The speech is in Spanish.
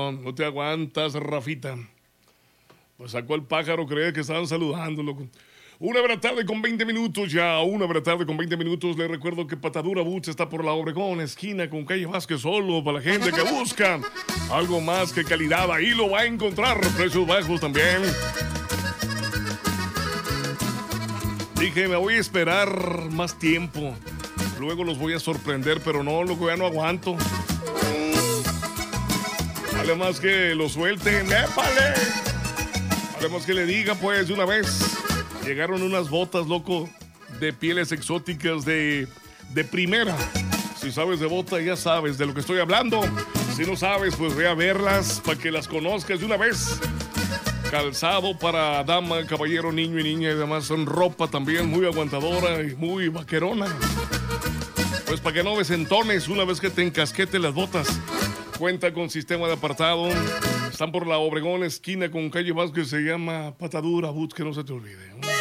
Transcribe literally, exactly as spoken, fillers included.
no, no te aguantas, Rafita. Pues sacó el pájaro, cree que estaban saludando, loco. Una de la tarde con veinte minutos ya, una de la tarde con veinte minutos. Le recuerdo que Patadura Boots está por la Obregón, esquina con calle Vázquez Solo, para la gente que busca algo más que calidad. Ahí lo va a encontrar, precios bajos también. Dije, me voy a esperar más tiempo. Luego los voy a sorprender, pero no, loco, ya no aguanto. Vale más que lo suelten, ¡épale! Vale más que le diga, pues, de una vez. Llegaron unas botas, loco, de pieles exóticas de, de primera. Si sabes de bota, ya sabes de lo que estoy hablando. Si no sabes, pues ve a verlas para que las conozcas de una vez. Calzado para dama, caballero, niño y niña. Y además son ropa también muy aguantadora y muy vaquerona. Pues para que no desentones una vez que te encasquete las botas. Cuenta con sistema de apartado. Están por la Obregón, esquina con calle Vázquez. Se llama Patadura Boots, que no se te olvide.